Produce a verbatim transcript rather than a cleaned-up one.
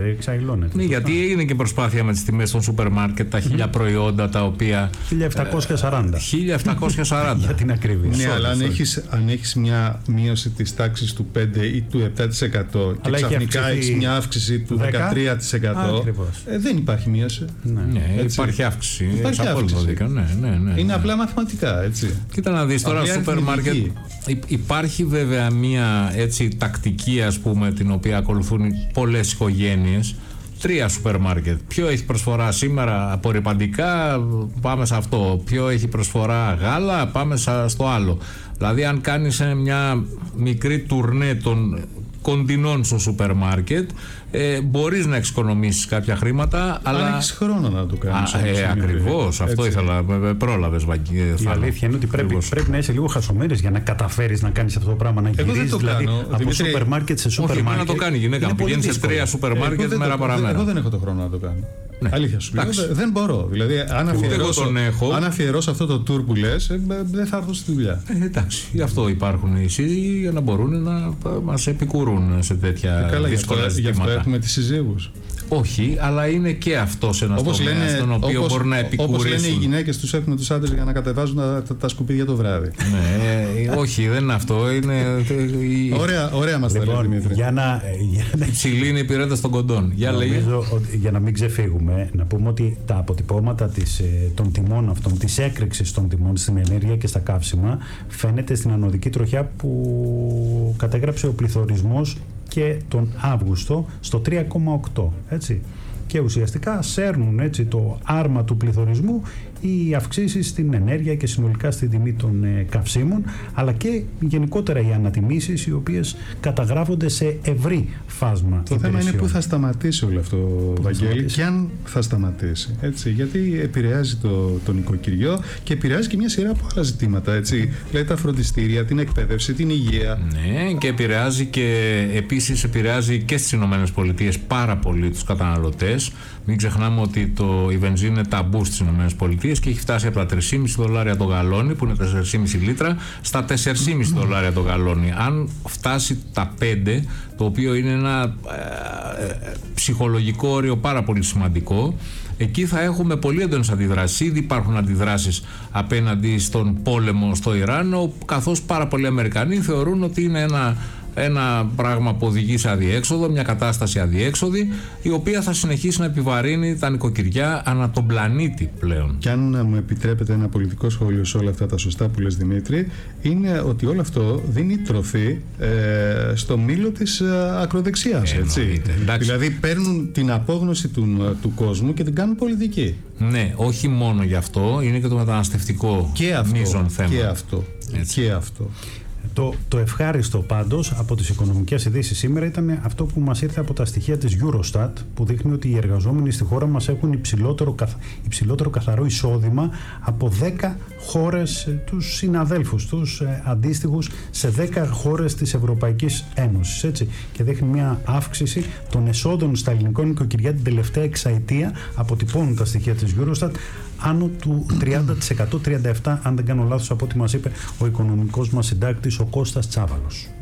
εξαγοράζεται, εξαϊλώνεται. Ναι, γιατί έγινε και προσπάθεια με τις τιμές των σούπερ μάρκετ, τα χίλια mm-hmm. προϊόντα τα οποία. χίλια επτακόσια σαράντα. χίλια επτακόσια σαράντα. Για την ακριβή. Ναι, αλλά αν έχεις, αν έχεις μια μείωση της τάξης του πέντε ή του επτά τοις εκατό και ξαφνικά έχεις μια αύξηση του δεκατρία τοις εκατό, ε, δεν υπάρχει μείωση. Ναι, ναι, υπάρχει αύξηση. Υπάρχει αύξηση. Ναι, ναι, ναι, είναι ναι. απλά μαθηματικά, έτσι. Κοίτα να δεις τώρα, σούπερ μάρκετ. Υπάρχει βέβαια μια έτσι τακτική, ας πούμε, την οποία ακολουθούν πολλές οικογένειες. Τρία σούπερ μάρκετ. Ποιο έχει προσφορά σήμερα απορρυπαντικά, πάμε σε αυτό. Ποιο έχει προσφορά γάλα, πάμε στο άλλο. Δηλαδή, αν κάνεις μια μικρή τουρνέ των κοντινών στο σούπερ μάρκετ, ε, μπορείς να εξοικονομήσεις κάποια χρήματα, αλλά. Αν έχεις χρόνο να το κάνεις. Ε, ακριβώς, αυτό έτσι. Ήθελα. Πρόλαβες, Βαγγέλη. Η αλήθεια είναι ότι πρέπει, πρέπει να είσαι λίγο χασομέρης για να καταφέρεις να κάνεις αυτό το πράγμα. Να γυρίσεις δηλαδή κάνω, από Δημήτρη, σούπερ μάρκετ σε σούπερ μάρκετ. Όχι, να το κάνει η γυναίκα μου. Πηγαίνει σε τρία σούπερ μάρκετ μέρα παραμέρα. Εγώ δεν έχω το χρόνο να το κάνω. Ναι. Αλήθεια σου λέω. Δεν μπορώ. Δηλαδή, αν αφιερώσω, αν αφιερώσω αυτό το tour που λες, ε, δεν θα έρθω στη δουλειά. Ε, εντάξει, γι' αυτό υπάρχουν οι σύζυγοι, για να μπορούν να μας επικουρούν σε τέτοια ε, καλά, δύσκολα ζητήματα. Γι' αυτό έχουμε τις συζύγους. Όχι, αλλά είναι και αυτός ένας τομέας στον οποίο όπως, μπορούν να επικουρήσουν. Όπως λένε οι γυναίκες, τους έχουν τους άντρες για να κατεβάζουν τα, τα, τα σκουπίδια το βράδυ. Ναι, όχι, δεν είναι αυτό. Είναι, η... Ωραία, ωραία μας τα λέει, Δημήτρη. Για να, για να... Υψηλή είναι η πυρέτα των κοντών. Για Νομίζω ότι, για να μην ξεφύγουμε, να πούμε ότι τα αποτυπώματα της, των τιμών αυτών, της έκρηξης των τιμών στην ενέργεια και στα καύσιμα, φαίνεται στην ανωδική τροχιά που κατέγραψε ο πληθωρισμός και τον Αύγουστο στο τρία κόμμα οκτώ, έτσι. Και ουσιαστικά σέρνουν έτσι το άρμα του πληθωρισμού οι αυξήσεις στην ενέργεια και συνολικά στην τιμή των ε, καυσίμων, αλλά και γενικότερα οι ανατιμήσεις οι οποίες καταγράφονται σε ευρύ φάσμα το υπηρεσιών. θέμα είναι πού θα σταματήσει όλο αυτό, που Βαγγέλη, και αν θα σταματήσει. Έτσι, γιατί επηρεάζει το, το νοικοκυριό και επηρεάζει και μια σειρά από άλλα ζητήματα. Έτσι. Δηλαδή τα φροντιστήρια, την εκπαίδευση, την υγεία. Ναι, και επηρεάζει και επίσης επηρεάζει και στις ΗΠΑ πάρα πολύ τους καταναλωτές. Μην ξεχνάμε ότι το, η βενζίνη είναι ταμπού στις ΗΠΑ και έχει φτάσει από τα τρία κόμμα πέντε δολάρια το γαλόνι, που είναι τέσσερα κόμμα πέντε λίτρα, στα τέσσερα κόμμα πέντε δολάρια το γαλόνι. Αν φτάσει τα πέντε, το οποίο είναι ένα ε, ε, ψυχολογικό όριο πάρα πολύ σημαντικό, εκεί θα έχουμε πολύ έντονες αντιδράσεις. Ήδη υπάρχουν αντιδράσεις απέναντι στον πόλεμο στο Ιράν, καθώς πάρα πολλοί Αμερικανοί θεωρούν ότι είναι ένα ένα πράγμα που οδηγεί σε αδιέξοδο, μια κατάσταση αδιέξοδη, η οποία θα συνεχίσει να επιβαρύνει τα νοικοκυριά ανά τον πλανήτη πλέον. Και αν μου επιτρέπετε ένα πολιτικό σχόλιο σε όλα αυτά τα σωστά που λες, Δημήτρη, είναι ότι όλο αυτό δίνει τροφή ε, στο μήλο της ε, ακροδεξιάς. Έτσι. Δηλαδή παίρνουν την απόγνωση του, του κόσμου και την κάνουν πολιτική. Ναι, όχι μόνο γι' αυτό, είναι και το μεταναστευτικό μείζον θέμα. Και αυτό. Έτσι. Και αυτό. Το, το ευχάριστο πάντως από τις οικονομικές ειδήσεις σήμερα ήταν αυτό που μας ήρθε από τα στοιχεία της Eurostat, που δείχνει ότι οι εργαζόμενοι στη χώρα μας έχουν υψηλότερο, υψηλότερο καθαρό εισόδημα από δέκα χώρες, τους συναδέλφους τους ε, αντίστοιχους σε δέκα χώρες της Ευρωπαϊκής Ένωσης, έτσι. Και δείχνει μια αύξηση των εσόδων στα ελληνικά νοικοκυριά την τελευταία εξαετία, αποτυπώνουν τα στοιχεία της Eurostat, άνω του τριάντα τοις εκατό, τριάντα επτά τοις εκατό αν δεν κάνω λάθος, από ό,τι μας είπε ο οικονομικός μας συντάκτης ο Κώστας Τσάβαλος.